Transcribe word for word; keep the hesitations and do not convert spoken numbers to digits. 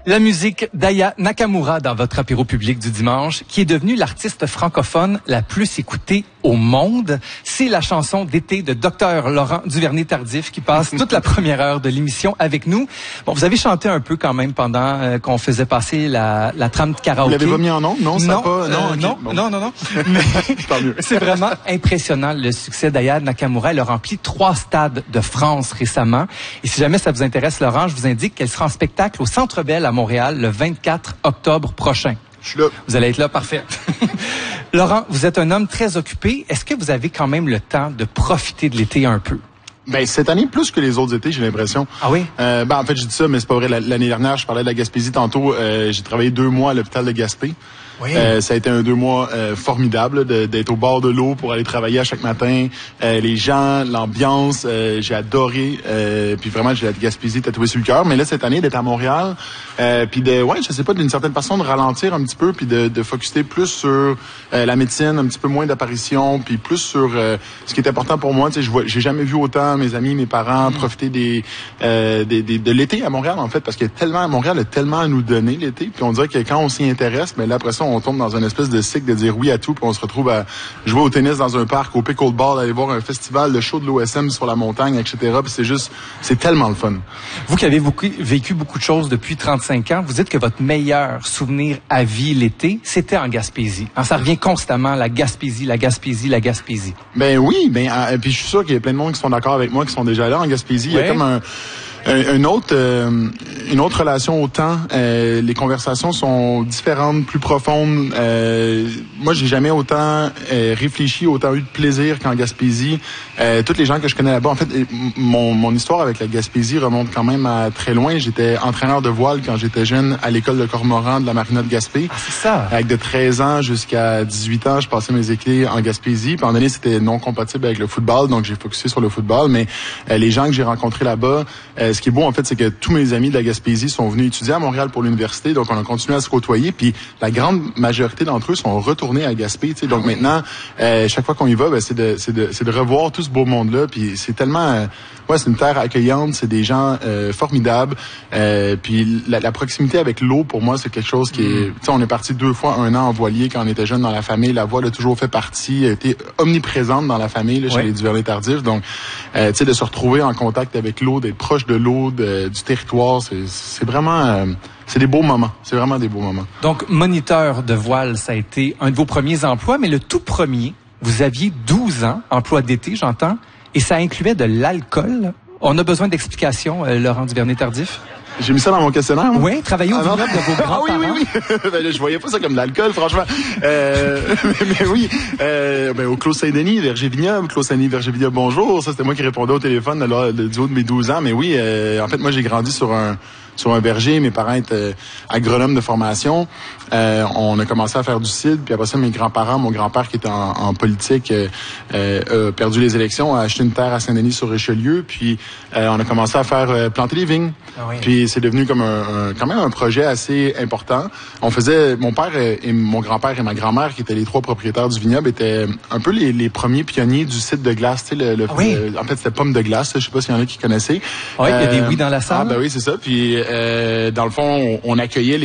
La musique d'Aya Nakamura dans votre apéro public du dimanche, qui est devenue l'artiste francophone la plus écoutée au monde. C'est la chanson d'été de Docteur Laurent Duvernay-Tardif qui passe toute la première heure de l'émission avec nous. Bon, vous avez chanté un peu quand même pendant euh, qu'on faisait passer la, la trame de karaoké. Vous l'avez pas mis en ondes? Non, ça non, pas, euh, non, okay. non, bon. non, non, non, mais c'est vraiment impressionnant le succès d'Aya Nakamura. Elle a rempli trois stades de France récemment. Et si jamais ça vous intéresse, Laurent, je vous indique qu'elle sera en spectacle au Centre Bell à Montréal le vingt-quatre octobre prochain. Je suis là. Vous allez être là, parfait. Laurent, vous êtes un homme très occupé. Est-ce que vous avez quand même le temps de profiter de l'été un peu? Ben, cette année, plus que les autres étés, j'ai l'impression. Ah oui? Euh, ben, en fait, je dis ça, mais c'est pas vrai. L'année dernière, je parlais de la Gaspésie tantôt. Euh, j'ai travaillé deux mois à l'hôpital de Gaspé. Oui. Euh, ça a été un deux mois euh, formidable de, d'être au bord de l'eau pour aller travailler à chaque matin. Euh, les gens, l'ambiance, euh, j'ai adoré. Euh, puis vraiment, j'ai la Gaspésie tatouée sur le cœur. Mais là, cette année, d'être à Montréal, euh, puis de, ouais, je sais pas, d'une certaine façon, de ralentir un petit peu, puis de, de focuser plus sur euh, la médecine, un petit peu moins d'apparitions, puis plus sur euh, ce qui est important pour moi. Tu sais, je vois, j'ai jamais vu autant mes amis, mes parents mmh. profiter des, euh, des, des de l'été à Montréal, en fait, parce qu'il y a tellement, Montréal a tellement à nous donner l'été. Puis on dirait que quand on s'y intéresse, mais là après ça, on tombe dans une espèce de cycle de dire oui à tout, puis on se retrouve à jouer au tennis dans un parc, au pickleball, aller voir un festival, le show de l'O S M sur la montagne, et cetera. Puis c'est juste, c'est tellement le fun. Vous qui avez beaucoup, vécu beaucoup de choses depuis trente-cinq ans, vous dites que votre meilleur souvenir à vie l'été, c'était en Gaspésie. Alors, ça revient constamment, la Gaspésie, la Gaspésie, la Gaspésie. Ben oui, ben euh, puis je suis sûr qu'il y a plein de monde qui sont d'accord avec moi, qui sont déjà là en Gaspésie. Ouais. Il y a comme un Une autre, euh, une autre relation au temps. Euh, les conversations sont différentes, plus profondes. Euh, moi, j'ai jamais autant euh, réfléchi, autant eu de plaisir qu'en Gaspésie. Euh, toutes les gens que je connais là-bas, en fait, mon, mon histoire avec la Gaspésie remonte quand même à très loin. J'étais entraîneur de voile quand j'étais jeune à l'école de Cormoran de la Marina de Gaspé. Ah, c'est ça. Avec de treize ans jusqu'à dix-huit ans, je passais mes étés en Gaspésie. Puis, en donné, c'était non compatible avec le football, donc j'ai focusé sur le football. Mais euh, les gens que j'ai rencontrés là-bas, euh, ce qui est beau, en fait, c'est que tous mes amis de la Gaspésie sont venus étudier à Montréal pour l'université, donc on a continué à se côtoyer, puis la grande majorité d'entre eux sont retournés à Gaspé, tu sais. Donc maintenant, euh, chaque fois qu'on y va, ben, c'est de, c'est de, c'est de revoir tout ce beau monde-là, puis c'est tellement, euh, ouais, c'est une terre accueillante, c'est des gens euh, formidables, euh, puis la, la proximité avec l'eau, pour moi, c'est quelque chose qui est, tu sais, on est parti deux fois un an en voilier quand on était jeune dans la famille, la voile a toujours fait partie, a été omniprésente dans la famille, là, chez oui. les Duvernay-Tardif, donc, euh, tu sais, de se retrouver en contact avec l'eau, d'être proche de l'eau, de, du territoire, c'est, c'est vraiment, euh, c'est des beaux moments. C'est vraiment des beaux moments. Donc, moniteur de voile, ça a été un de vos premiers emplois, mais le tout premier, vous aviez douze ans, emploi d'été, j'entends, et ça incluait de l'alcool. On a besoin d'explications, euh, Laurent Duvernay-Tardif? J'ai mis ça dans mon questionnaire. Moi. Oui, travailler au ah, vignoble de vos grands-parents. Ah oui, oui, oui. ben là, je voyais pas ça comme de l'alcool, franchement. Euh, mais, mais oui, euh, ben, au Clos Saint-Denis, Verger Vignoble, Clos Saint-Denis, Verger Vignoble, bonjour. Ça, c'était moi qui répondais au téléphone là, du haut de mes douze ans. Mais oui, euh, en fait, moi, j'ai grandi sur un sur un verger. Mes parents étaient euh, agronomes de formation. Euh, on a commencé à faire du cidre. Puis après ça, mes grands-parents, mon grand-père qui était en, en politique, euh, euh, a perdu les élections, a acheté une terre à Saint-Denis-sur-Richelieu. Puis euh, on a commencé à faire euh, planter des vignes. Ah oui. Puis c'est devenu comme un, un, quand même un projet assez important. On faisait, mon père et mon grand-père et ma grand-mère, qui étaient les trois propriétaires du vignoble, étaient un peu les, les premiers pionniers du site de glace. Tu sais, le, le, ah oui. le, en fait, c'était pomme de glace. Je sais pas s'il y en a qui connaissaient. Oui, euh, il y a des oui dans la euh, salle. Ah ben oui, c'est ça. Puis euh, dans le fond, on, on accueillait les